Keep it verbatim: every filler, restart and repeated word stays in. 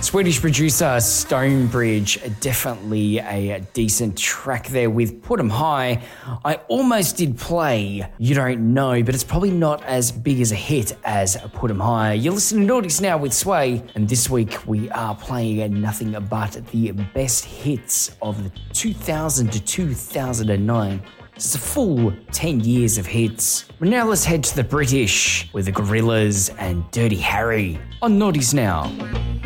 Swedish producer Stonebridge, definitely a decent track there with Put 'Em High. I almost did play You Don't Know, but it's probably not as big as a hit as Put 'Em High. You're listening to Naughties Now with Sway, and this week we are playing nothing but the best hits of the two thousand to two thousand nine. It's a full ten years of hits. But now let's head to the British with the Gorillaz and Dirty Harry on Naughties Now.